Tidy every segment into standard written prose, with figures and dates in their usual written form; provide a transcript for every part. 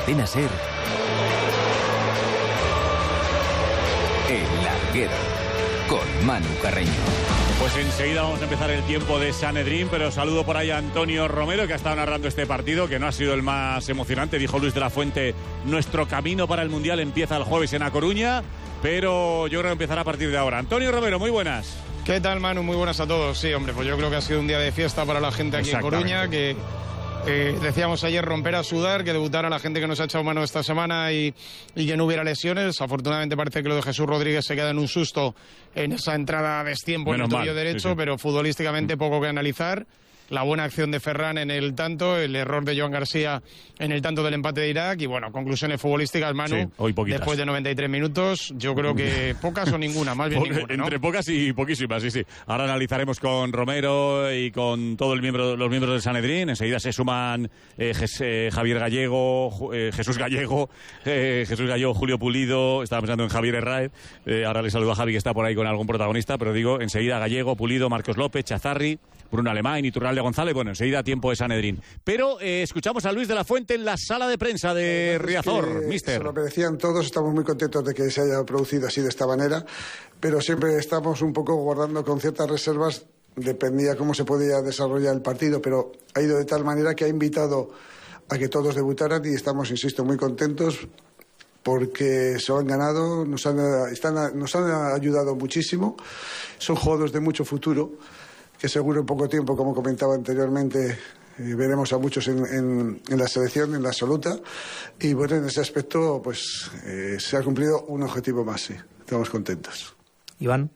Cadena SER, El Larguero, con Manu Carreño. Pues enseguida vamos a empezar el tiempo de Sanedrín, pero saludo por ahí a Antonio Romero, que ha estado narrando este partido, que no ha sido el más emocionante. Dijo Luis de la Fuente, nuestro camino para el Mundial empieza el jueves en A Coruña, pero yo creo que empezará a partir de ahora. Antonio Romero, muy buenas. ¿Qué tal, Manu? Muy buenas a todos. Sí, hombre, pues yo creo que ha sido un día de fiesta para la gente aquí en Coruña, que decíamos ayer romper a sudar, que debutara la gente que nos ha echado mano esta semana y que no hubiera lesiones. Afortunadamente parece que lo de Jesús Rodríguez se queda en un susto en esa entrada a destiempo en el tobillo derecho, sí. Pero futbolísticamente poco que analizar. La buena acción de Ferran en el tanto, el error de Joan García en el tanto del empate de Irak y, bueno, conclusiones futbolísticas, Manu, sí, hoy después de 93 minutos, yo creo que pocas o ninguna, más bien ninguna, ¿no? Entre pocas y poquísimas, sí. Ahora analizaremos con Romero y con todos los miembros del Sanedrín. Enseguida se suman Javier Gallego, Jesús Gallego, Julio Pulido. Estaba pensando en Javier Herráez. Ahora le saludo a Javi, que está por ahí con algún protagonista, pero digo, enseguida Gallego, Pulido, Marcos López, Chazarri, Bruno Alemán y Iturralde González. Bueno, enseguida tiempo de Sanedrín. Pero escuchamos a Luis de la Fuente en la sala de prensa de Riazor, mister. Se lo merecían todos, estamos muy contentos de que se haya producido así de esta manera, pero siempre estamos un poco guardando con ciertas reservas, dependía cómo se podía desarrollar el partido, pero ha ido de tal manera que ha invitado a que todos debutaran y estamos, insisto, muy contentos porque se lo han ganado, nos han ayudado muchísimo, son jugadores de mucho futuro, que seguro en poco tiempo, como comentaba anteriormente, veremos a muchos en la selección, en la absoluta, y bueno, en ese aspecto pues se ha cumplido un objetivo más, sí, estamos contentos. Iván.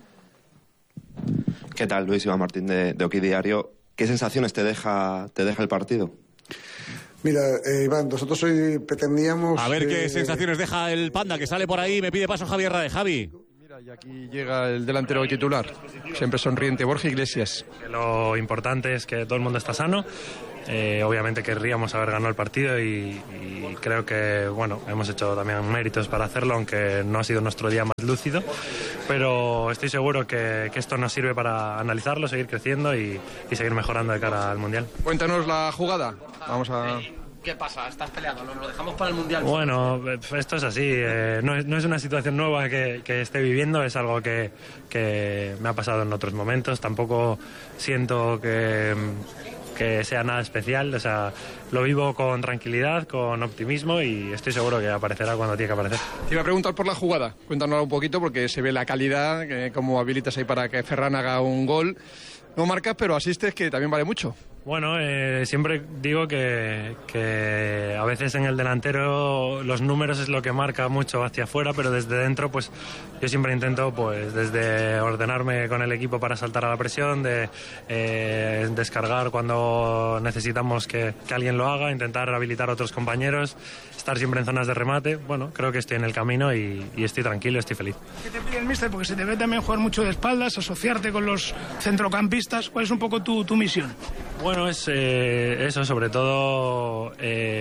¿Qué tal, Luis? Iván Martín de OK Diario. ¿Qué sensaciones te deja el partido? Mira, Iván, nosotros hoy pretendíamos... A ver qué sensaciones deja el Panda, que sale por ahí, me pide paso Javier Herráez. Javi. Y aquí llega el delantero titular, siempre sonriente, Borja Iglesias. Lo importante es que todo el mundo está sano. Obviamente querríamos haber ganado el partido y creo que bueno, hemos hecho también méritos para hacerlo, aunque no ha sido nuestro día más lúcido, pero estoy seguro que esto nos sirve para analizarlo, seguir creciendo y seguir mejorando de cara al Mundial. Cuéntanos la jugada. Vamos a... ¿Qué pasa? ¿Estás peleado? ¿Lo dejamos para el Mundial? Bueno, esto es así. No es una situación nueva que esté viviendo, es algo que me ha pasado en otros momentos. Tampoco siento que sea nada especial. O sea, lo vivo con tranquilidad, con optimismo y estoy seguro que aparecerá cuando tiene que aparecer. Te iba a preguntar por la jugada. Cuéntanos un poquito porque se ve la calidad, cómo habilitas ahí para que Ferran haga un gol. No marcas, pero asistes, que también vale mucho. Bueno, siempre digo que a veces en el delantero los números es lo que marca mucho hacia afuera, pero desde dentro pues yo siempre intento pues desde ordenarme con el equipo para saltar a la presión, de descargar cuando necesitamos que alguien lo haga, intentar habilitar a otros compañeros, estar siempre en zonas de remate. Bueno, creo que estoy en el camino y estoy tranquilo, estoy feliz. ¿Qué te pide el míster? Porque se te ve también jugar mucho de espaldas, asociarte con los centrocampistas. ¿Cuál es un poco tu misión? Bueno, es eso, sobre todo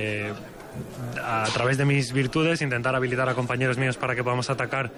a través de mis virtudes, intentar habilitar a compañeros míos para que podamos atacar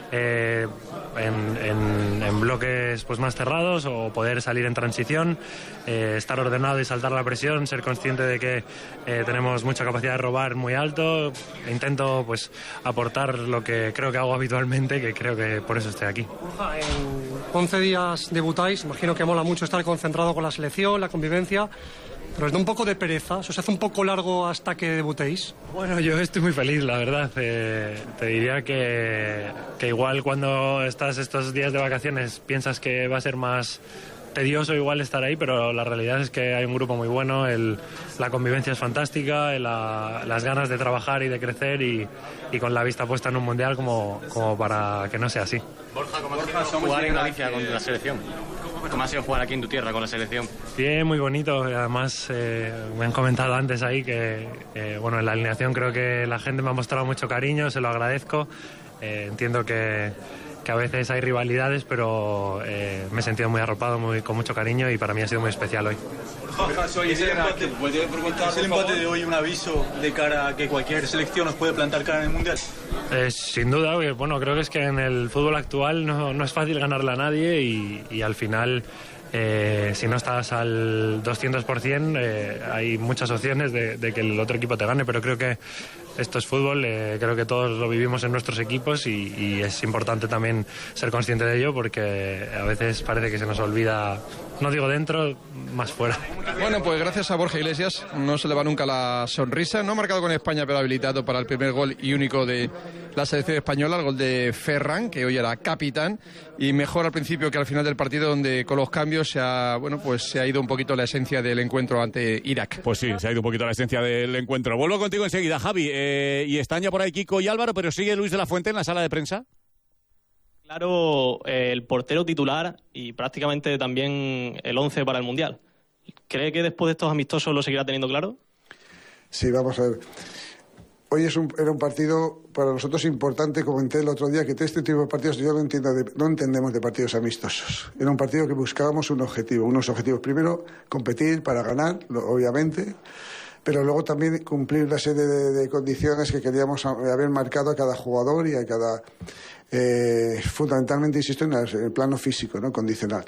en bloques pues más cerrados o poder salir en transición, estar ordenado y saltar la presión, ser consciente de que tenemos mucha capacidad de robar muy alto. Intento pues aportar lo que creo que hago habitualmente, que creo que por eso estoy aquí. Borja, en 11 días debutáis, imagino que mola mucho estar concentrado con la selección, la convivencia, pero os da un poco de pereza, ¿os hace un poco largo hasta que debutéis? Bueno, yo estoy muy feliz, la verdad. Te diría que igual cuando estás estos días de vacaciones piensas que va a ser más tedioso igual estar ahí, pero la realidad es que hay un grupo muy bueno, la convivencia es fantástica, las ganas de trabajar y de crecer y con la vista puesta en un mundial como para que no sea así. Borja, ¿cómo ha sido jugar en Galicia con la selección? ¿Cómo ha sido jugar aquí en tu tierra con la selección? Bien, muy bonito. Además, me han comentado antes ahí que bueno, en la alineación creo que la gente me ha mostrado mucho cariño, se lo agradezco. Entiendo que a veces hay rivalidades, pero me he sentido muy arropado, con mucho cariño y para mí ha sido muy especial hoy. ¿Es el empate de hoy un aviso de cara a que cualquier selección nos puede plantar cara en el Mundial? Sin duda, bueno, creo que es que en el fútbol actual no es fácil ganarle a nadie y al final si no estás al 200%, hay muchas opciones de que el otro equipo te gane, pero creo que esto es fútbol, creo que todos lo vivimos en nuestros equipos y es importante también ser consciente de ello, porque a veces parece que se nos olvida, no digo dentro, más fuera. Bueno, pues gracias a Borja Iglesias, no se le va nunca la sonrisa, no ha marcado con España pero habilitado para el primer gol y único de la selección española, el gol de Ferran, que hoy era capitán, y mejor al principio que al final del partido, donde con los cambios se ha ido un poquito la esencia del encuentro ante Irak. Pues sí, se ha ido un poquito la esencia del encuentro. Vuelvo contigo enseguida, Javi. Y están ya por ahí Kiko y Álvaro, pero sigue Luis de la Fuente en la sala de prensa. Claro, el portero titular y prácticamente también el 11 para el Mundial. ¿Cree que después de estos amistosos lo seguirá teniendo claro? Sí, vamos a ver. Hoy era un partido para nosotros importante. Comenté el otro día que este tipo de partidos no entendemos de partidos amistosos. Era un partido que buscábamos unos objetivos. Primero, competir para ganar, obviamente, pero luego también cumplir una serie de condiciones que queríamos haber marcado a cada jugador y a cada... fundamentalmente, insisto, en el plano físico, ¿no? Condicional.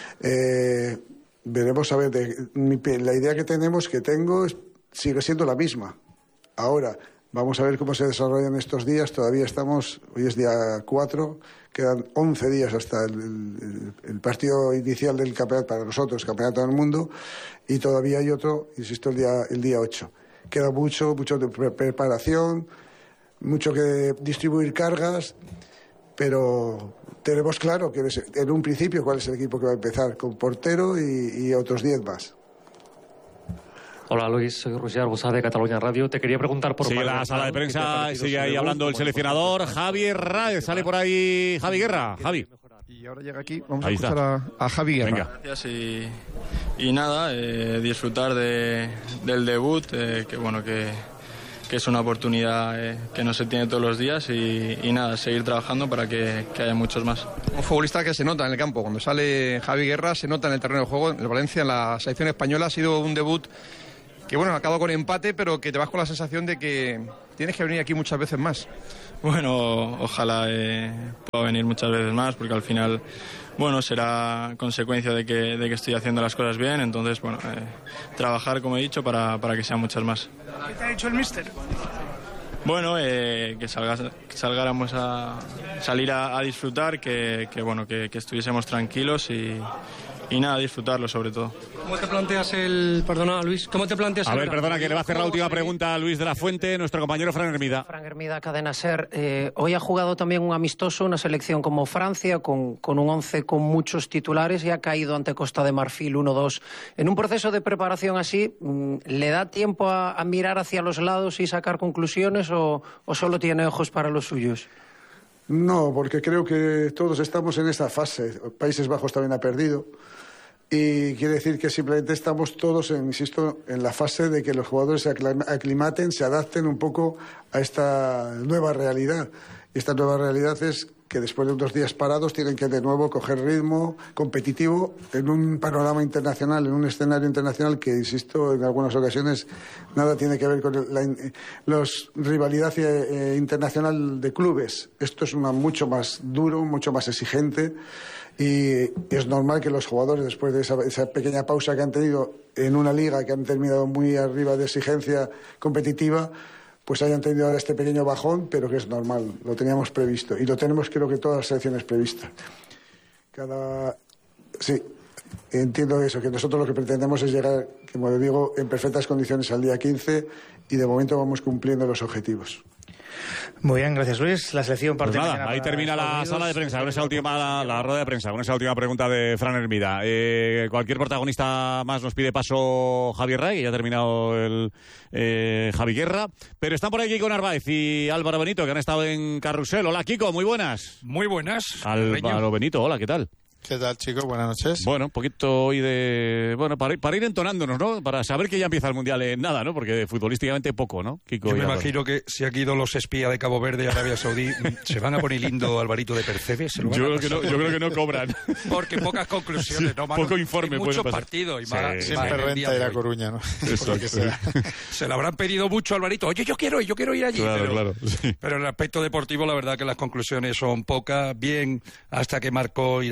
Veremos a ver, la idea que tengo sigue siendo la misma. Ahora, vamos a ver cómo se desarrollan estos días. Todavía hoy es día 4, quedan 11 días hasta el partido inicial del campeonato para nosotros, Campeonato del Mundo, y todavía hay otro, insisto, el día 8. Queda mucho de preparación, mucho que distribuir cargas, pero tenemos claro que en un principio cuál es el equipo que va a empezar, con portero y otros 10 más. Hola Luis, soy Roger Arbusá de Cataluña Radio. Te quería preguntar por... Sigue la sala de prensa, sigue ahí hablando el seleccionador Javi Raez. Sale por ahí Javi Guerra. Javi. Y ahora llega aquí, vamos a escuchar a Javi Guerra. Venga. Gracias y nada, disfrutar del debut, que es una oportunidad que no se tiene todos los días y nada, seguir trabajando para que haya muchos más. Un futbolista que se nota en el campo, cuando sale Javi Guerra se nota en el terreno de juego. En el Valencia, en la selección española, ha sido un debut que ha acabado con empate, pero que te vas con la sensación de que tienes que venir aquí muchas veces más. Bueno, ojalá pueda venir muchas veces más, porque al final, será consecuencia de que estoy haciendo las cosas bien. Entonces, trabajar, como he dicho, para que sean muchas más. ¿Qué te ha dicho el míster? Bueno, que salgáramos a salir a disfrutar, que estuviésemos tranquilos y nada, disfrutarlo sobre todo. ¿Cómo te planteas Perdona, Luis, ¿cómo te planteas A ver, perdona, que le va a hacer la última pregunta a Luis de la Fuente, nuestro compañero Fran Hermida. Fran Hermida, Cadena SER. Hoy ha jugado también un amistoso, una selección como Francia, con un 11 con muchos titulares, y ha caído ante Costa de Marfil 1-2. En un proceso de preparación así, ¿le da tiempo a mirar hacia los lados y sacar conclusiones o solo tiene ojos para los suyos? No, porque creo que todos estamos en esa fase. Países Bajos también ha perdido. Y quiere decir que simplemente estamos todos, insisto, en la fase de que los jugadores se aclimaten, se adapten un poco a esta nueva realidad. Y esta nueva realidad es que después de unos días parados tienen que de nuevo coger ritmo competitivo en un panorama internacional, en un escenario internacional que, insisto, en algunas ocasiones nada tiene que ver con la rivalidad internacional de clubes. Esto es mucho más duro, mucho más exigente. Y es normal que los jugadores, después de esa pequeña pausa que han tenido en una liga que han terminado muy arriba de exigencia competitiva, pues hayan tenido ahora este pequeño bajón, pero que es normal, lo teníamos previsto. Y lo tenemos, creo que todas las selecciones previstas. Sí, entiendo eso, que nosotros lo que pretendemos es llegar, como digo, en perfectas condiciones al día 15, y de momento vamos cumpliendo los objetivos. Muy bien, gracias Luis. La selección parte pues nada, ahí termina la sala de prensa con esa última la rueda de prensa, con esa última pregunta de Fran Hermida. Cualquier protagonista más nos pide paso Javier Ray, que ya ha terminado el Javi Guerra, pero están por aquí Kiko Narváez y Álvaro Benito, que han estado en Carrusel. Hola Kiko, muy buenas. Muy buenas. Álvaro Benito, hola, ¿qué tal? ¿Qué tal, chicos? Buenas noches. Bueno, un poquito hoy para ir entonándonos, ¿no? Para saber que ya empieza el Mundial en nada, ¿no? Porque futbolísticamente poco, ¿no? Kiko. Yo me imagino que si aquí ido los espías de Cabo Verde y Arabia Saudí, ¿se van a poner lindo Alvarito de Percebes? Yo creo que no cobran. Porque pocas conclusiones, sí, ¿no, Manu? Poco informe. Muchos partidos. Y siempre renta ir a Coruña, ¿no? Eso, sí. Se le habrán pedido mucho a Alvarito. Oye, yo quiero ir allí. Claro, sí. Pero en el aspecto deportivo, la verdad que las conclusiones son pocas. Bien, hasta que marcó Irak.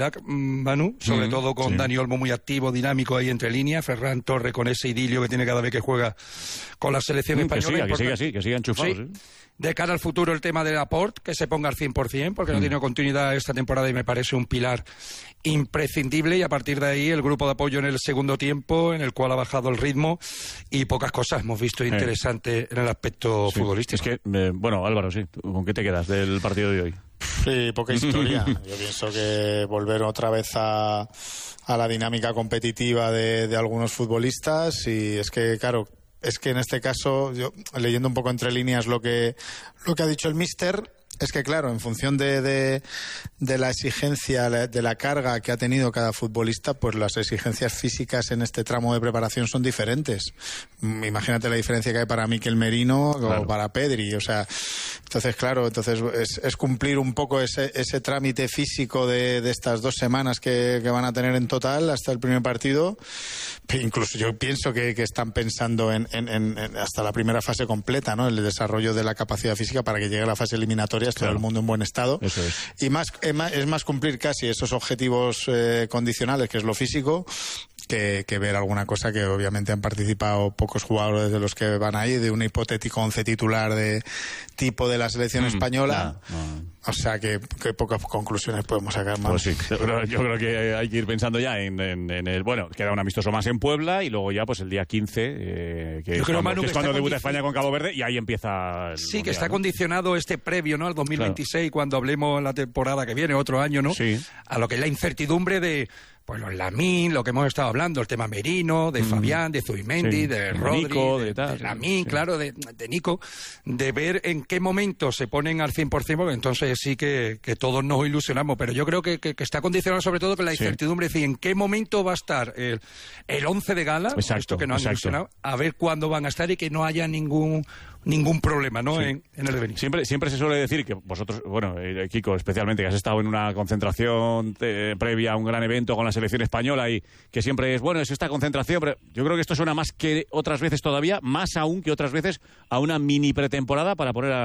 Manu, sobre todo con Dani Olmo muy activo, dinámico ahí entre líneas, Ferran Torres con ese idilio que tiene cada vez que juega con la selección española. Que siga enchufado. Sí. De cara al futuro, el tema de Laporte, que se ponga al 100%, porque no tiene continuidad esta temporada y me parece un pilar imprescindible. Y a partir de ahí, el grupo de apoyo en el segundo tiempo, en el cual ha bajado el ritmo y pocas cosas hemos visto interesantes en el aspecto futbolístico. Es que, bueno, Álvaro, sí, ¿con qué te quedas del partido de hoy? Sí, poca historia. Yo pienso que volver otra vez a la dinámica competitiva de algunos futbolistas, y es que, claro, es que en este caso, yo leyendo un poco entre líneas lo que ha dicho el míster, es que claro, en función de la exigencia, de la carga que ha tenido cada futbolista, pues las exigencias físicas en este tramo de preparación son diferentes. Imagínate la diferencia que hay para Mikel Merino o para Pedri, o sea, entonces claro, es cumplir un poco ese trámite físico de estas 2 semanas que van a tener en total hasta el primer partido. Incluso yo pienso que están pensando en hasta la primera fase completa, ¿no? El desarrollo de la capacidad física para que llegue a la fase eliminatoria, todo el mundo en buen estado. Eso es. Y es más cumplir casi esos objetivos condicionales, que es lo físico, que ver alguna cosa que obviamente han participado pocos jugadores de los que van ahí, de un hipotético 11 titular de tipo de la selección española. O sea que pocas conclusiones podemos sacar más. Pues sí, yo creo que hay que ir pensando ya en el... Bueno, queda un amistoso más en Puebla y luego ya pues el día 15, que es cuando debuta España con Cabo Verde, y ahí empieza el Sí, mundial, que está ¿no? condicionado este previo, ¿no? Al 2026, cuando hablemos la temporada que viene, otro año, ¿no? Sí. A lo que es la incertidumbre de... Pues los Lamín, lo que hemos estado hablando, el tema Merino, de Fabián, de Zubimendi, de Rodri, Nico, de Lamín, claro, de Nico, de ver en qué momento se ponen al 100%, porque entonces sí que todos nos ilusionamos, pero yo creo que está condicionado sobre todo con la incertidumbre, es decir, en qué momento va a estar el 11 de gala, esto que nos han ilusionado, a ver cuándo van a estar y que no haya ningún problema, ¿no? En el devenir. Siempre se suele decir que vosotros, bueno, Kiko especialmente, que has estado en una concentración previa a un gran evento con la selección española, y que siempre es, bueno, es esta concentración, pero yo creo que esto suena más que otras veces todavía, más aún que otras veces, a una mini pretemporada para poner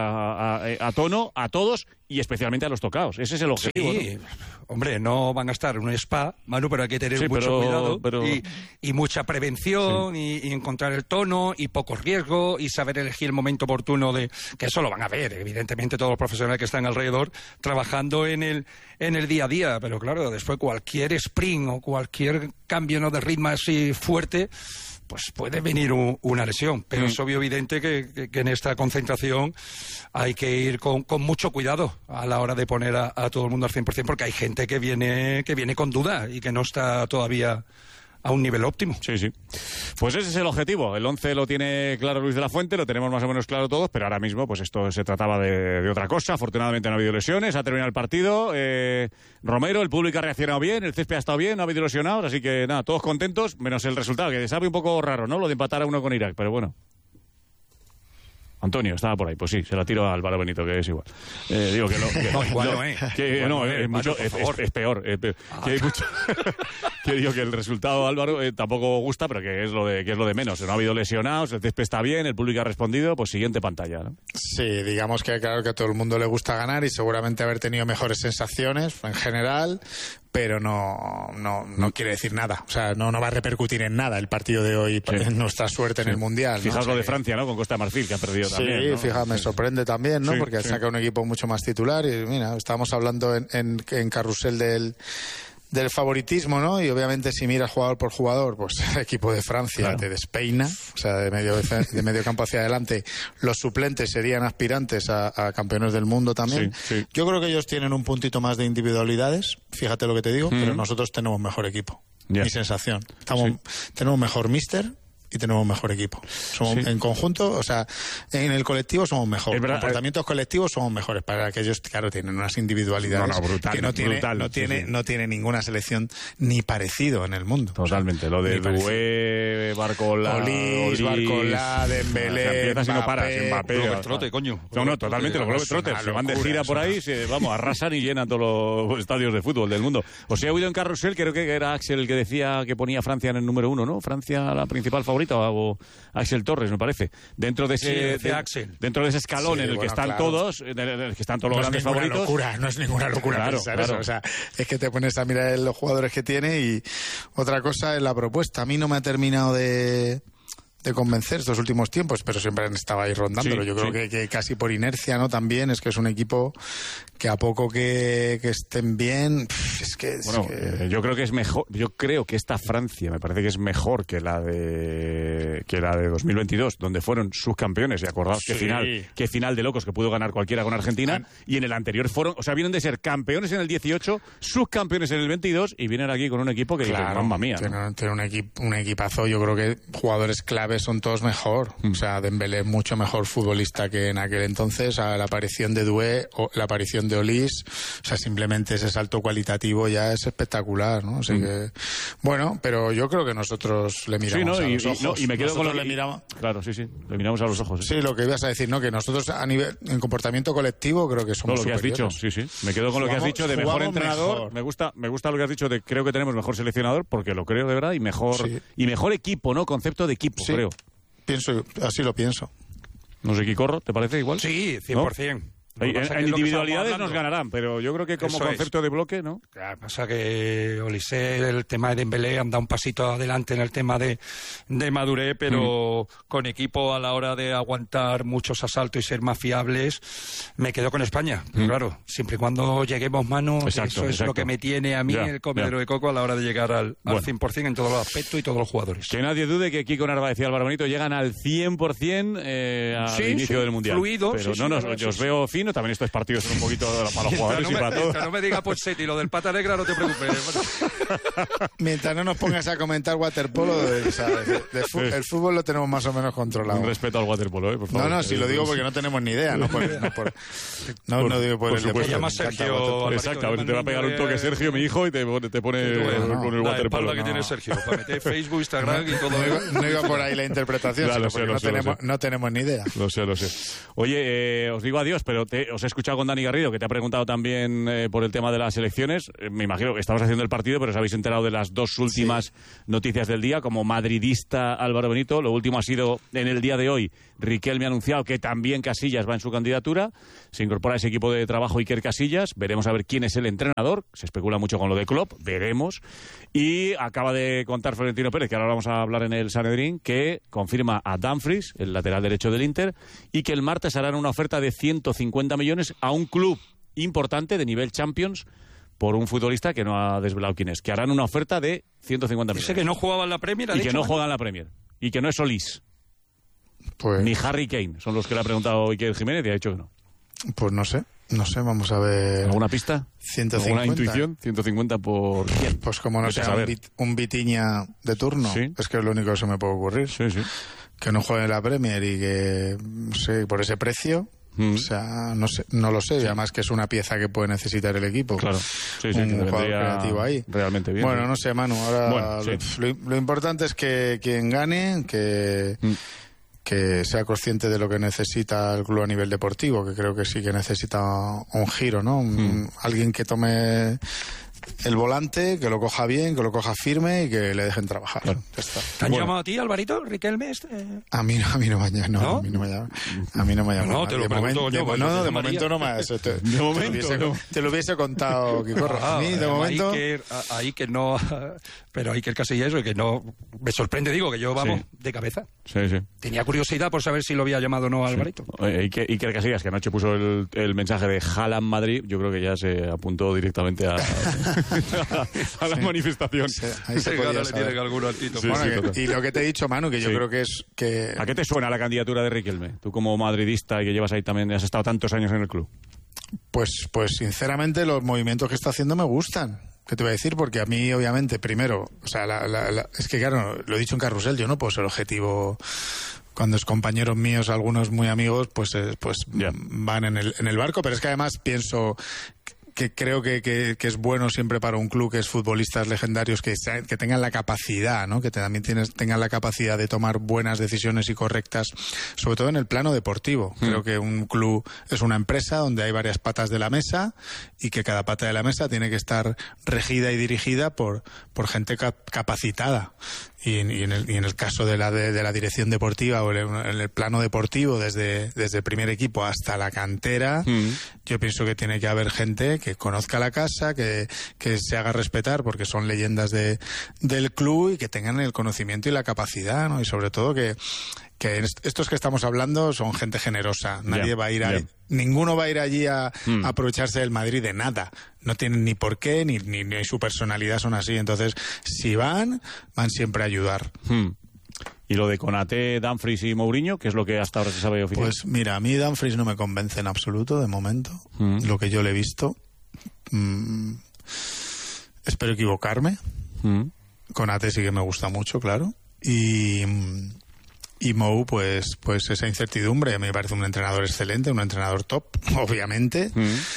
a tono a todos y especialmente a los tocaos. Ese es el objetivo. Sí, ¿no? Hombre, no van a estar en un spa, Manu, pero hay que tener mucho cuidado y mucha prevención y encontrar el tono y poco riesgo y saber elegir el momento oportuno que eso lo van a ver, evidentemente, todos los profesionales que están alrededor trabajando en el día a día, pero claro, después cualquier sprint o cualquier cambio, ¿no?, de ritmo así fuerte, pues puede venir una lesión, pero es obvio, evidente que en esta concentración hay que ir con mucho cuidado a la hora de poner a todo el mundo al 100%, porque hay gente que viene con duda y que no está todavía a un nivel óptimo. Sí. Pues ese es el objetivo. El 11 lo tiene claro Luis de la Fuente, lo tenemos más o menos claro todos, pero ahora mismo pues esto se trataba de otra cosa. Afortunadamente no ha habido lesiones, ha terminado el partido. Romero, el público ha reaccionado bien, el césped ha estado bien, no ha habido lesionados, así que nada, todos contentos, menos el resultado, que sabe un poco raro, ¿no? Lo de empatar a 1 con Irak, pero bueno. Antonio estaba por ahí, pues sí, se la tiro a Álvaro Benito, que es igual. Digo que es peor. Que hay mucho, que digo que el resultado, Álvaro, tampoco gusta, pero que es lo de menos. No ha habido lesionados, el césped está bien, el público ha respondido, pues siguiente pantalla, ¿no? Sí, digamos que claro que a todo el mundo le gusta ganar y seguramente haber tenido mejores sensaciones en general, pero no quiere decir nada. O sea, no va a repercutir en nada el partido de hoy en nuestra suerte en el Mundial, ¿no? Fijaos lo de Francia, ¿no? Con Costa de Marfil, que ha perdido también, ¿no? Fíjate, me sorprende también, ¿no? Porque saca un equipo mucho más titular y mira, estábamos hablando en carrusel del favoritismo, ¿no? Y obviamente si miras jugador por jugador, pues el equipo de Francia te despeina, o sea, de medio campo hacia adelante. Los suplentes serían aspirantes a campeones del mundo también. Sí. Yo creo que ellos tienen un puntito más de individualidades, fíjate lo que te digo, pero nosotros tenemos mejor equipo. Mi sensación. Tenemos mejor míster y tenemos mejor equipo. En conjunto, o sea, en el colectivo somos mejores. Comportamientos colectivos somos mejores. Para aquellos, claro, tienen unas individualidades que no tiene ninguna selección ni parecido en el mundo. Totalmente. Lo de Doué, Barcola, Dembélé, empiezas y no paras. Mbappé. Trote, coño. No, totalmente. Los Globetrotters se van de gira por ahí, arrasan y llenan todos los estadios de fútbol del mundo. Os he oído en carrusel, creo que era Axel el que decía que ponía Francia en el número 1, ¿no? Francia, la principal favorita favorito, o Axel Torres, me parece. Dentro de ese escalón en el que están todos, en el que están todos los grandes favoritos. No es ninguna locura pensar eso. O sea, es que te pones a mirar los jugadores que tiene y otra cosa es la propuesta. A mí no me ha terminado de convencer estos últimos tiempos, pero siempre han estado ahí rondándolo. Yo creo que casi por inercia, ¿no? También es que es un equipo que a poco que estén bien, yo creo que es mejor. Yo creo que esta Francia me parece que es mejor que la de 2022, donde fueron subcampeones. Y acordaos qué final de locos que pudo ganar cualquiera con Argentina. Y en el anterior vienen de ser campeones en el 18, subcampeones en el 22 y vienen aquí con un equipo que dice, mamma mía, ¿no? Tiene un equipazo. Yo creo que jugadores claves son todos mejor. O sea, Dembélé es mucho mejor futbolista que en aquel entonces. A la aparición de Doué o la aparición de Olís, o sea, simplemente ese salto cualitativo ya es espectacular, ¿no? Así que, bueno, pero yo creo que nosotros le miramos a los ojos. Y me quedo con lo que le miramos. Claro, le miramos a los ojos. Sí, lo que ibas a decir, ¿no? Que nosotros a nivel en comportamiento colectivo creo que somos lo que superiores. Has dicho, sí. Me quedo con lo que has dicho de mejor entrenador. Mejor. Me gusta lo que has dicho de creo que tenemos mejor seleccionador, porque lo creo de verdad, y mejor equipo, ¿no? Concepto de equipo, creo. Así lo pienso. No sé, Quicorro, ¿te parece igual? Sí, 100%. ¿No? En individualidades nos ganarán, pero yo creo que como concepto de bloque, ¿no? Claro, pasa que Olise, el tema de Dembélé, han dado un pasito adelante en el tema de madurez, pero con equipo a la hora de aguantar muchos asaltos y ser más fiables, me quedo con España. Pero claro, siempre y cuando lleguemos, Manu, eso es lo que me tiene a mí el comedero de coco a la hora de llegar al 100% en todos los aspectos y todos los jugadores. Que nadie dude que Kiko Narváez y Álvaro Benito llegan al 100% al inicio del Mundial. Fluido. Pero yo os veo fino. También estos partidos son un poquito para los jugadores y para todos. No me digas Ponseti, lo del pata negra no te preocupes. Mientras no nos pongas a comentar waterpolo, el fútbol lo tenemos más o menos controlado. Un respeto al waterpolo, por favor. No, si lo digo porque no tenemos ni idea. No digo por el deporte. Llama Sergio. Exactamente, te va a pegar un toque Sergio, mi hijo, y te pone con el waterpolo. Que tiene Sergio, para meter Facebook, Instagram y todo. No iba por ahí la interpretación, no tenemos ni idea. Lo sé. Oye, os digo adiós, pero os he escuchado con Dani Garrido, que te ha preguntado también por el tema de las elecciones. Me imagino que estabas haciendo el partido, pero os habéis enterado de las dos últimas noticias del día. Como madridista, Álvaro Benito, lo último ha sido en el día de hoy. Riquelme ha anunciado que también Casillas va en su candidatura. Se incorpora a ese equipo de trabajo Iker Casillas. Veremos a ver quién es el entrenador. Se especula mucho con lo de Klopp. Veremos. Y acaba de contar Florentino Pérez, que ahora vamos a hablar en el Sanedrín, que confirma a Dumfries, el lateral derecho del Inter, y que el martes harán una oferta de 150 millones a un club importante de nivel Champions por un futbolista que no ha desvelado quién es. Que harán una oferta de 150 millones. Dice que no jugaba en la Premier. Y que no juega en la Premier. Y que no es Solís. Ni Harry Kane. Son los que le ha preguntado Iker Jiménez y ha dicho que no. Pues no sé, vamos a ver. ¿Alguna pista? 150. ¿Alguna intuición? 150 por quién. Pues como no sea un Vitinha de turno, es que es lo único que se me puede ocurrir. Sí. Que no juegue en la Premier y que, no sé, por ese precio. O sea, no lo sé. Y además que es una pieza que puede necesitar el equipo. Claro. Un jugador creativo ahí. Realmente bien. Bueno, no sé, Manu. Ahora lo importante es que quien gane, que sea consciente de lo que necesita el club a nivel deportivo, que creo que sí que necesita un giro, ¿no? Alguien que tome el volante, que lo coja bien, que lo coja firme y que le dejen trabajar. Claro. ¿Te han llamado a ti, Alvarito, Riquelme? A mí no me llaman. No, a mí no me llaman. No, te lo pregunto yo. De momento no me te lo hubiese contado, Quicorro. A mí, de momento... Iker no... Pero Iker Casillas, que no... Me sorprende, digo, que yo, de cabeza. Sí. Tenía curiosidad por saber si lo había llamado o no a Alvarito. Iker Casillas, que anoche puso el mensaje de Haaland Madrid, yo creo que ya se apuntó directamente a la manifestación. Ahí se le tiene que alguno al Tito. Y lo que te he dicho, Manu, que yo creo que es que... ¿A qué te suena la candidatura de Riquelme? Tú como madridista y que llevas ahí también, has estado tantos años en el club. Pues sinceramente los movimientos que está haciendo me gustan. ¿Qué te voy a decir? Porque a mí, obviamente, primero, o sea, es que claro, lo he dicho en Carrusel, yo no puedo ser objetivo. Cuando es compañeros míos, algunos muy amigos, pues van en el barco, pero es que además pienso que creo que es bueno siempre para un club que es futbolistas legendarios que tengan la capacidad, ¿no? Que también tengan la capacidad de tomar buenas decisiones y correctas, sobre todo en el plano deportivo. Creo que un club es una empresa donde hay varias patas de la mesa y que cada pata de la mesa tiene que estar regida y dirigida por gente capacitada. y en el caso de la dirección deportiva o en el plano deportivo, desde el primer equipo hasta la cantera, yo pienso que tiene que haber gente que conozca la casa, que se haga respetar porque son leyendas del club y que tengan el conocimiento y la capacidad, ¿no? Y sobre todo que estos que estamos hablando son gente generosa. Nadie va a ir ninguno va a ir allí a aprovecharse del Madrid de nada. No tienen ni por qué, ni su personalidad son así. Entonces, si van siempre a ayudar. ¿Y lo de Konaté, Dumfries y Mourinho, qué es lo que hasta ahora se sabe oficial? Pues mira, a mí Dumfries no me convence en absoluto, de momento. Lo que yo le he visto. Espero equivocarme. Konaté sí que me gusta mucho, claro. Y Mou, pues esa incertidumbre. Me parece un entrenador excelente, un entrenador top, obviamente.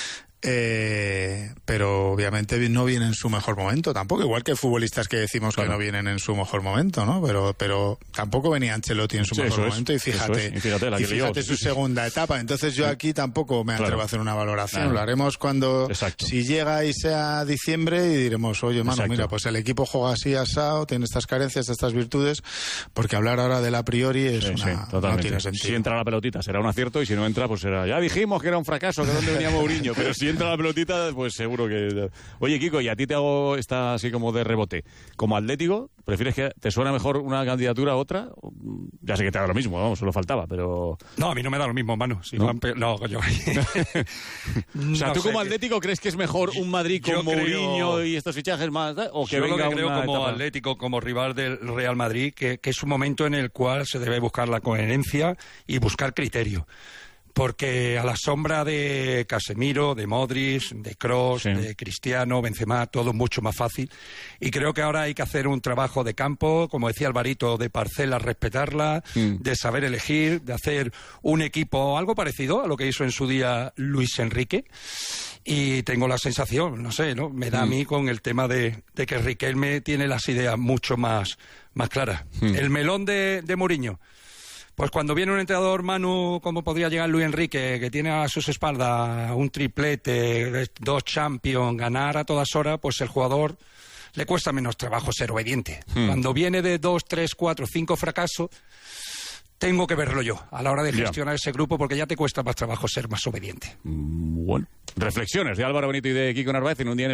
Pero obviamente no viene en su mejor momento tampoco, igual que futbolistas que decimos que no vienen en su mejor momento, ¿no? Pero tampoco venía Ancelotti en su mejor momento y fíjate su segunda etapa. Entonces yo aquí tampoco me atrevo a hacer una valoración. Lo haremos cuando si llega y sea diciembre y diremos, oye, mano, mira, pues el equipo juega así asado, tiene estas carencias, estas virtudes, porque hablar ahora del a priori es no tiene sentido. Si entra la pelotita será un acierto y si no entra pues será, ya dijimos que era un fracaso, que dónde venía Mourinho, pero si entra la pelotita, pues seguro que... Oye, Kiko, y a ti te hago esta así como de rebote. Como Atlético, ¿prefieres que te suena mejor una candidatura a otra? Ya sé que te da lo mismo, vamos, solo faltaba, pero... No, a mí no me da lo mismo, Manu. Si no, coño. O sea, ¿tú como Atlético crees que es mejor un Madrid con Mourinho y estos fichajes más? O que yo venga lo que creo como etapa... Atlético, como rival del Real Madrid, que es un momento en el cual se debe buscar la coherencia y buscar criterio. Porque a la sombra de Casemiro, de Modric, de Kroos, de Cristiano, Benzema, todo mucho más fácil. Y creo que ahora hay que hacer un trabajo de campo, como decía Alvarito, de parcelas, respetarla, de saber elegir, de hacer un equipo algo parecido a lo que hizo en su día Luis Enrique. Y tengo la sensación, no sé, ¿no? Me da a mí con el tema de que Riquelme tiene las ideas mucho más claras. El melón de Mourinho. Pues cuando viene un entrenador, Manu, como podría llegar Luis Enrique, que tiene a sus espaldas un triplete, 2 Champions, ganar a todas horas, pues el jugador le cuesta menos trabajo ser obediente. Cuando viene de 2, 3, 4, 5 fracasos, tengo que verlo yo a la hora de gestionar ese grupo, porque ya te cuesta más trabajo ser más obediente. Bueno, reflexiones de Álvaro Benito y de Kiko Narváez en un día